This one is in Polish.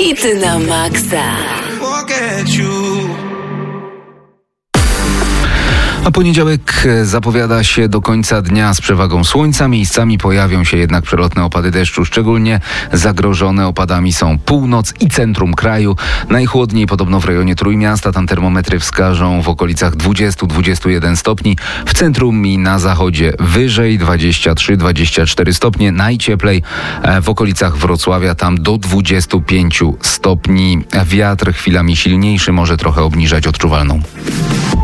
Hity na maksa. A poniedziałek zapowiada się do końca dnia z przewagą słońca. Miejscami pojawią się jednak przelotne opady deszczu. Szczególnie zagrożone opadami są północ i centrum kraju. Najchłodniej podobno w rejonie Trójmiasta. Tam termometry wskażą w okolicach 20-21 stopni. W centrum i na zachodzie wyżej 23-24 stopnie. Najcieplej w okolicach Wrocławia, tam do 25 stopni. Wiatr chwilami silniejszy może trochę obniżać odczuwalną.